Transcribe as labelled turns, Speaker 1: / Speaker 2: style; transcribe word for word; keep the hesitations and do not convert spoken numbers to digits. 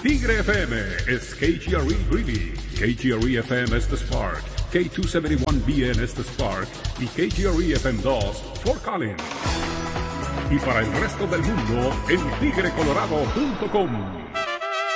Speaker 1: Tigre F M is K G R E Greeley, K G R E F M es The Spark, K two seventy-one B N es The Spark y K G R E F M dos Fort Collins. Y para el resto del mundo en tigre colorado punto com.